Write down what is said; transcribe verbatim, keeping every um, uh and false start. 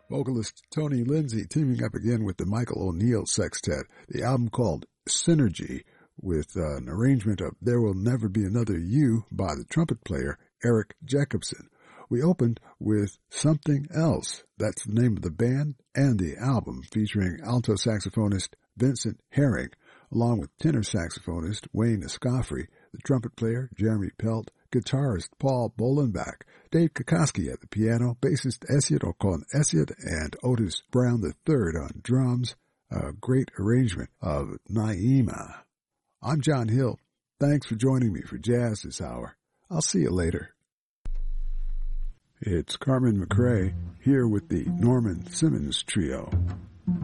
Vocalist Tony Lindsay teaming up again with the Michael O'Neill Sextet, the album called Synergy, with uh, an arrangement of There Will Never Be Another You by the trumpet player Eric Jacobson. We opened with Something Else. That's the name of the band and the album, featuring alto saxophonist Vincent Herring, along with tenor saxophonist Wayne Escoffery, the trumpet player Jeremy Pelt, guitarist Paul Bolenbach, Dave Kokoski at the piano, bassist Esiot Ocon Esiot, and Otis Brown the third on drums. A great arrangement of Naima. I'm John Hill. Thanks for joining me for Jazz this hour. I'll see you later. It's Carmen McRae here with the Norman Simmons Trio.